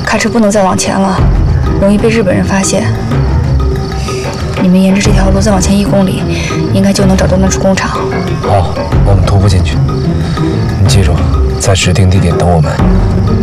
开车不能再往前了，容易被日本人发现。你们沿着这条路再往前1公里，应该就能找到那处工厂。 好，我们徒步进去。你记住，在指定地点等我们。